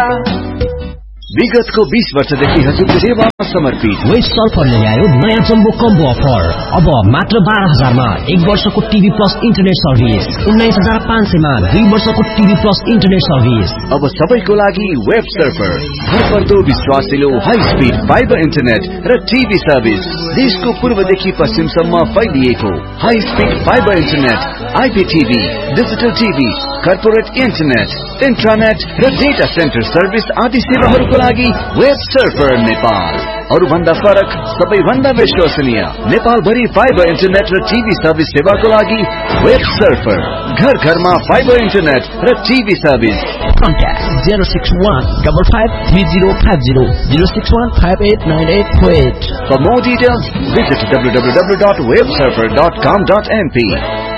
विगतको 20 वर्षदेखि हजुरको सेवामा समर्पित वेस्ट सर्फरले ल्यायो नयाँ जम्बो कम्बो अफर। अब मात्र 12,000 मा 1 वर्षको टिभी प्लस इन्टरनेट सर्भिस, 19,500 मा 2 वर्षको टिभी प्लस इन्टरनेट सर्भिस। अब सबैको लागि वेब सर्फर, भरपर्दो विश्वासिलो हाई स्पिड फाइबर इन्टरनेट र टिभी सर्भिस। देशको पूर्वदेखि पश्चिमसम्म फैलिएको high speed fibre internet, आइपीटीभी, digital TV, corporate internet, इन्ट्रानेट र डेटा सेन्टर सर्भिस आदि सेवाहरूको लागि वेब सर्फर नेपाल। अरु भन्दा फरक, सबैभन्दा विश्वसनीय, नेपाल भरि फाइबर इन्टरनेट र टिभी सर्भिस सेवाको लागि वेब सर्फर। घर घरमा फाइबर इन्टरनेट र TV service. Contact 061553050 061589848. For more details, visit www.websurfer.com.mp.